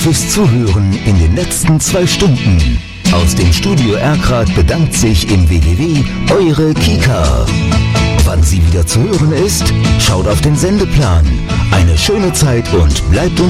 fürs Zuhören in den letzten 2 Stunden. Aus dem Studio Erkrath bedankt sich im WWW eure Kika. Wann sie wieder zu hören ist, schaut auf den Sendeplan. Eine schöne Zeit und bleibt uns